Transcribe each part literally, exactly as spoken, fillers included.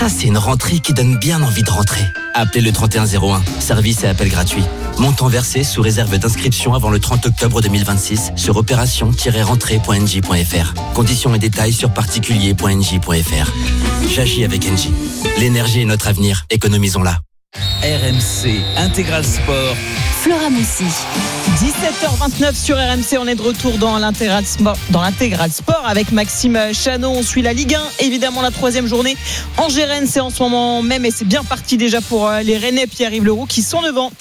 Ah, c'est une rentrée qui donne bien envie de rentrer. Appelez le trente et un zéro un, service et appel gratuit. Montant versé sous réserve d'inscription avant le trente octobre deux mille vingt-six sur opération tiret rentrée point n j point f r. Conditions et détails sur particulier point n j point f r. J'agis avec Engie. L'énergie est notre avenir, économisons-la. R M C Intégral Sport. Flora Moussi. dix-sept heures vingt-neuf sur R M C, on est de retour dans l'intégral sport, dans l'intégral sport avec Maxime Chanon. On suit la Ligue un, évidemment la troisième journée. Angers-Rennes, c'est en ce moment même et c'est bien parti déjà pour les Rennais, Pierre-Yves Leroux qui sont devant.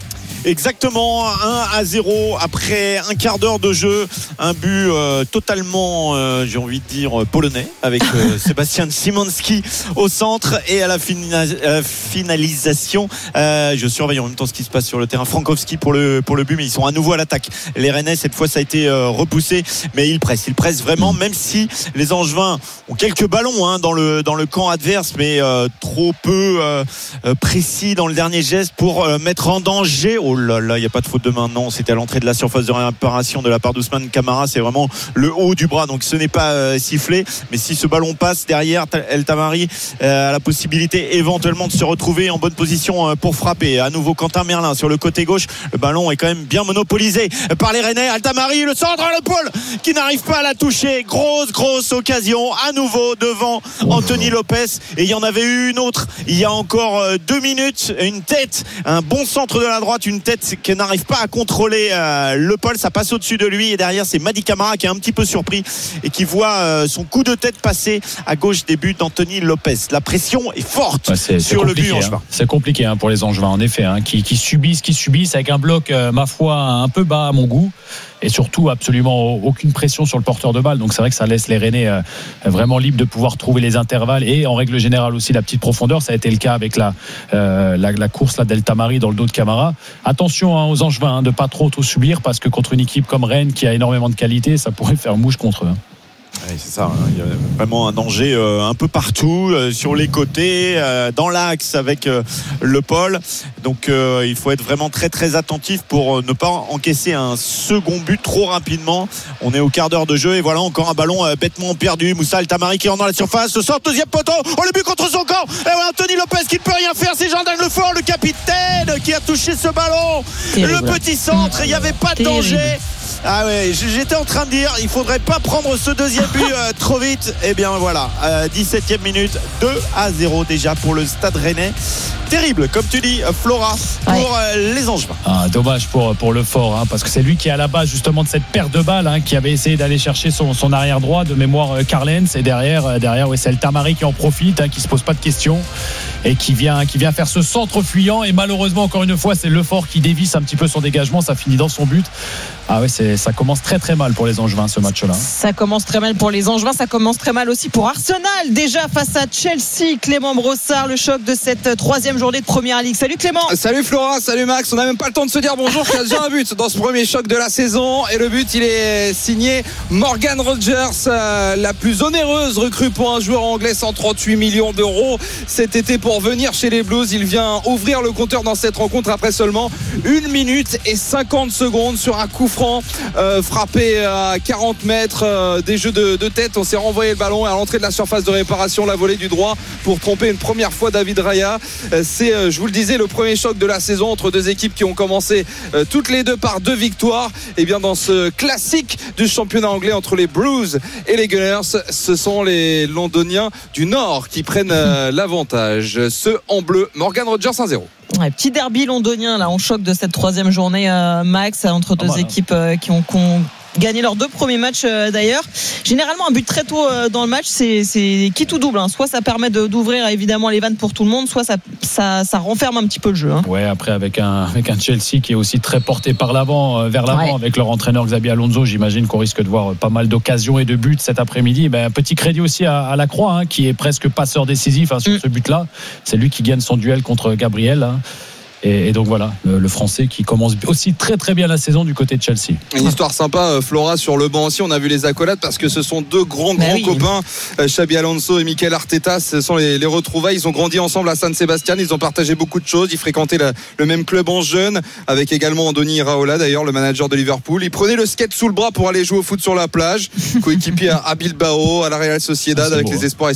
Exactement, un à zéro après un quart d'heure de jeu, un but euh, totalement, euh, j'ai envie de dire, polonais, avec euh, Sébastien Szymanski au centre et à la, fina- à la finalisation. Euh, je surveille en même temps ce qui se passe sur le terrain. Frankowski pour le, pour le but, mais ils sont à nouveau à l'attaque. Les Rennais, cette fois, ça a été euh, repoussé, mais ils pressent, ils pressent vraiment, même si les Angevins ont quelques ballons hein, dans, le, dans le camp adverse, mais euh, trop peu euh, précis dans le dernier geste pour euh, mettre en danger. Oh là là, il n'y a pas de faute de main, non, c'était à l'entrée de la surface de réparation de la part d'Ousmane Camara, c'est vraiment le haut du bras, donc ce n'est pas euh, sifflé, mais si ce ballon passe derrière, El Tamari euh, a la possibilité éventuellement de se retrouver en bonne position euh, pour frapper. À nouveau Quentin Merlin sur le côté gauche, le ballon est quand même bien monopolisé par les Rennais. El Tamari, le centre, le pôle qui n'arrive pas à la toucher, grosse grosse occasion à nouveau devant Anthony Lopez, et il y en avait eu une autre il y a encore euh, deux minutes, une tête, un bon centre de la droite, une tête qui n'arrive pas à contrôler euh, le Paul, ça passe au-dessus de lui et derrière c'est Madi Camara qui est un petit peu surpris et qui voit euh, son coup de tête passer à gauche des buts d'Anthony Lopez. La pression est forte ouais, c'est, c'est sur le but Angevin. Hein. C'est compliqué hein, pour les Angevins en effet, hein, qui, qui subissent, qui subissent avec un bloc euh, ma foi un peu bas à mon goût. Et surtout absolument aucune pression sur le porteur de balle, donc c'est vrai que ça laisse les Rennais euh, vraiment libres de pouvoir trouver les intervalles et en règle générale aussi la petite profondeur. Ça a été le cas avec la, euh, la, la course là d'El Tamari dans le dos de Camara. Attention hein, aux Angevins hein, de pas trop tout subir, parce que contre une équipe comme Rennes qui a énormément de qualité, ça pourrait faire mouche contre eux. Oui, c'est ça, hein. Il y a vraiment un danger euh, un peu partout, euh, sur les côtés, euh, dans l'axe avec euh, le Paul. Donc euh, il faut être vraiment très très attentif pour euh, ne pas encaisser un second but trop rapidement. On est au quart d'heure de jeu et voilà encore un ballon euh, bêtement perdu. Moussa El Tamari qui rentre dans la surface, se sort deuxième poteau. Oh, le but contre son camp. Et ouais, Anthony Lopez qui ne peut rien faire, c'est Jordan Lefort, le capitaine, qui a touché ce ballon. Terrible. Le petit centre, il n'y avait pas de Terrible. danger. Ah ouais, j'étais en train de dire il faudrait pas prendre ce deuxième but euh, trop vite. Et eh bien voilà, euh, dix-septième minute, deux à zéro déjà pour le Stade Rennais. Terrible, comme tu dis, Flora, pour ouais. euh, les Angevins. Ah, dommage pour, pour Lefort, hein, parce que c'est lui qui est à la base justement de cette perte de balle, hein, qui avait essayé d'aller chercher son, son arrière droit de mémoire euh, Carlens, et derrière, euh, derrière ouais, c'est El Tamari qui en profite, hein, qui se pose pas de questions et qui vient, qui vient faire ce centre fuyant. Et malheureusement, encore une fois, c'est Lefort qui dévisse un petit peu son dégagement, ça finit dans son but. Ah ouais, c'est, ça commence très très mal pour les Angevins ce match-là. Ça commence très mal pour les Angevins, ça commence très mal aussi pour Arsenal. Déjà face à Chelsea, Clément Brossard, le choc de cette troisième journée de Première Ligue. Salut Clément. Salut Flora, salut Max. On n'a même pas le temps de se dire bonjour, il y a déjà un but dans ce premier choc de la saison. Et le but, il est signé Morgan Rogers, euh, la plus onéreuse recrue pour un joueur anglais, cent trente-huit millions d'euros cet été pour venir chez les Blues. Il vient ouvrir le compteur dans cette rencontre après seulement une minute et cinquante secondes sur un coup franc euh, frappé à quarante mètres, euh, des jeux de, de tête. On s'est renvoyé le ballon et à l'entrée de la surface de réparation, la volée du droit pour tromper une première fois David Raya. Euh, c'est, euh, je vous le disais, le premier choc de la saison entre deux équipes qui ont commencé euh, toutes les deux par deux victoires. Et bien dans ce classique du championnat anglais entre les Blues et les Gunners, ce sont les Londoniens du Nord qui prennent euh, l'avantage. Ceux en bleu, Morgan Rogers un zéro. Ouais, petit derby londonien là, en choc de cette troisième journée, euh, Max, entre deux voilà. équipes euh, qui ont, qui ont gagné leurs deux premiers matchs euh, d'ailleurs. Généralement un but très tôt euh, dans le match, c'est, c'est quitte ou double, hein. Soit ça permet de, d'ouvrir évidemment les vannes pour tout le monde, soit ça, ça, ça renferme un petit peu le jeu, hein. Ouais, après avec un, avec un Chelsea qui est aussi très porté par l'avant, euh, vers l'avant, ouais. Avec leur entraîneur Xabi Alonso, j'imagine qu'on risque de voir pas mal d'occasions et de buts cet après-midi. Ben, un petit crédit aussi à, à Lacroix, hein, qui est presque passeur décisif, hein, sur mm. ce but-là. C'est lui qui gagne son duel contre Gabriel, hein. Et, et donc voilà, le, le Français qui commence aussi très très bien la saison du côté de Chelsea. Une histoire sympa, Flora, sur le banc aussi. On a vu les accolades parce que ce sont deux grands grands oui. copains, Xabi Alonso et Mikel Arteta. Ce sont les, les retrouvailles. Ils ont grandi ensemble à San Sebastian. Ils ont partagé beaucoup de choses. Ils fréquentaient la, le même club en jeune, avec également Andoni Iraola, d'ailleurs le manager de Liverpool. Ils prenaient le skate sous le bras pour aller jouer au foot sur la plage. Coéquipier à Bilbao, à la Real Sociedad, ah, avec beau, les espoirs.